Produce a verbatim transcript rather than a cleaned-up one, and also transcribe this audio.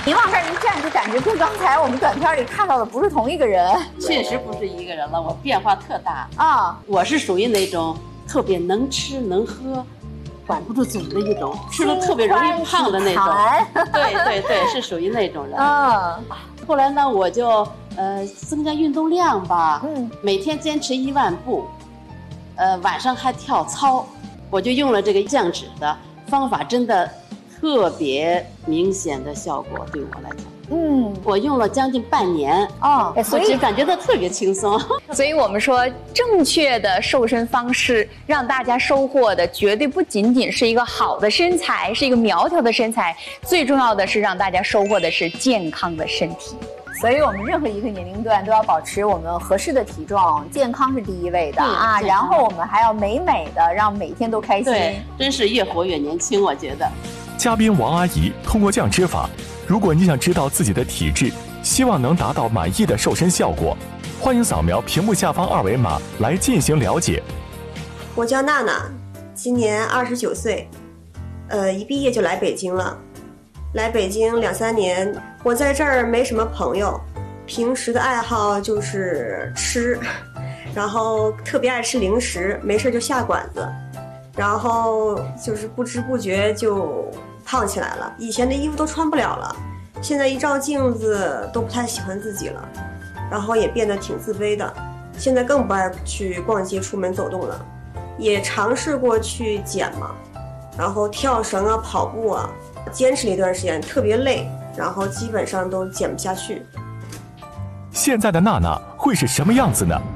您往这儿一站，就感觉跟刚才我们短片里看到的不是同一个人。 确实不是一个人了，我变化特大啊！ 我是属于那种特别能吃能喝，管不住嘴的一种，吃了特别容易胖的那种。对对对，是属于那种人。 啊。 后来呢，我就呃增加运动量吧， 嗯， 每天坚持一万步，呃晚上还跳操，我就用了这个降脂的方法，真的特别明显的效果，对我来讲。嗯，我用了将近半年哦， 所以感觉到特别轻松。 所以我们说，正确的瘦身方式让大家收获的绝对不仅仅是一个好的身材，是一个苗条的身材，最重要的是让大家收获的是健康的身体。 所以我们任何一个年龄段都要保持我们合适的体重，健康是第一位的啊。然后我们还要美美的，让每天都开心。 对，真是越活越年轻，我觉得。 嘉宾王阿姨通过降脂法，如果你想知道自己的体质，希望能达到满意的瘦身效果，欢迎扫描屏幕下方二维码来进行了解。 我叫娜娜，今年二十九岁，呃，一毕业就来北京了。来北京两三年，我在这儿没什么朋友，平时的爱好就是吃，然后特别爱吃零食，没事就下馆子，然后就是不知不觉就胖起来了。以前的衣服都穿不了了，现在一照镜子都不太喜欢自己了，然后也变得挺自卑的。现在更不爱去逛街、出门走动了，也尝试过去减嘛，然后跳绳啊、跑步啊。坚持了一段时间，特别累，然后基本上都减不下去。 现在的娜娜会是什么样子呢？